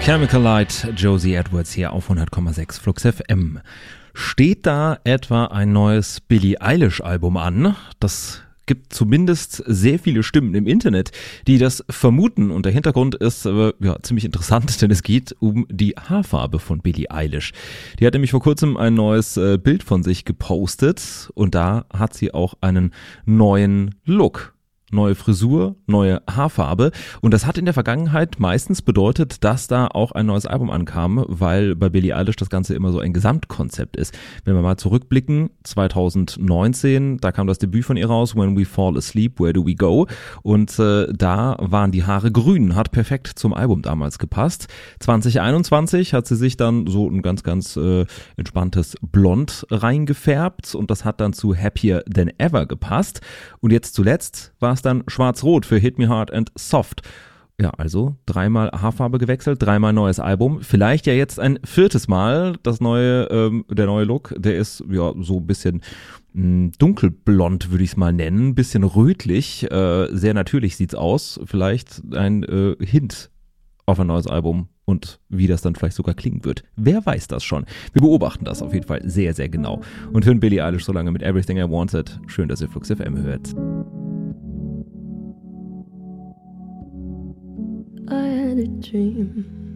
Chemical Light, Josie Edwards hier auf 100,6 Flux FM. Steht da etwa ein neues Billie Eilish Album an? Das gibt zumindest sehr viele Stimmen im Internet, die das vermuten. Und der Hintergrund ist ziemlich interessant, denn es geht um die Haarfarbe von Billie Eilish. Die hat nämlich vor kurzem ein neues Bild von sich gepostet und da hat sie auch einen neuen Look. Neue Frisur, neue Haarfarbe und das hat in der Vergangenheit meistens bedeutet, dass da auch ein neues Album ankam, weil bei Billie Eilish das Ganze immer so ein Gesamtkonzept ist. Wenn wir mal zurückblicken, 2019, da kam das Debüt von ihr raus, When We Fall Asleep, Where Do We Go? Und da waren die Haare grün, hat perfekt zum Album damals gepasst. 2021 hat sie sich dann so ein ganz entspanntes Blond reingefärbt und das hat dann zu Happier Than Ever gepasst. Und jetzt zuletzt war dann schwarz-rot für Hit Me Hard and Soft. Ja, also 3-mal Haarfarbe gewechselt, 3-mal neues Album. Vielleicht ja jetzt ein 4. Mal. Der neue Look, der ist ja so ein bisschen dunkelblond, würde ich es mal nennen. Bisschen rötlich, sehr natürlich sieht's aus. Vielleicht ein Hint auf ein neues Album und wie das dann vielleicht sogar klingen wird. Wer weiß das schon? Wir beobachten das auf jeden Fall sehr, sehr genau. Und hören Billie Eilish so lange mit Everything I Wanted. Schön, dass ihr Flux FM hört. I had a dream